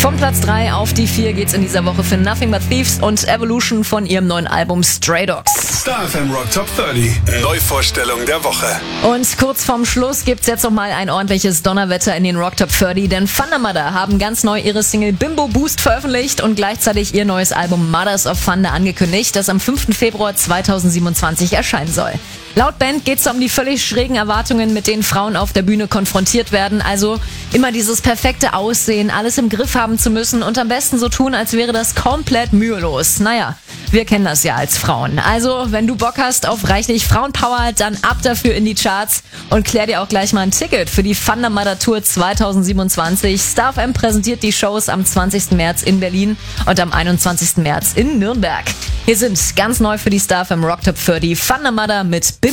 Vom Platz 3 auf die 4 geht's in dieser Woche für Nothing But Thieves und Evolution von ihrem neuen Album Stray Dogs. Star FM Rock Top 30. Neuvorstellung der Woche. Und kurz vorm Schluss gibt's jetzt noch mal ein ordentliches Donnerwetter in den Rock Top 30, denn Thunder Mother haben ganz neu ihre Single Bimbo Boost veröffentlicht und gleichzeitig ihr neues Album Mothers of Thunder angekündigt, das am 5. Februar 2027 erscheinen soll. Laut Band geht's um die völlig schrägen Erwartungen, mit denen Frauen auf der Bühne konfrontiert werden. Also immer dieses perfekte Aussehen, alles im Griff haben zu müssen und am besten so tun, als wäre das komplett mühelos. Naja, wir kennen das ja als Frauen. Also, wenn du Bock hast auf reichlich Frauenpower, dann ab dafür in die Charts und klär dir auch gleich mal ein Ticket für die Thunder Mother Tour 2027. Star FM präsentiert die Shows am 20. März in Berlin und am 21. März in Nürnberg. Hier sind ganz neu für die Star FM Rock Top 30 Thunder Mother mit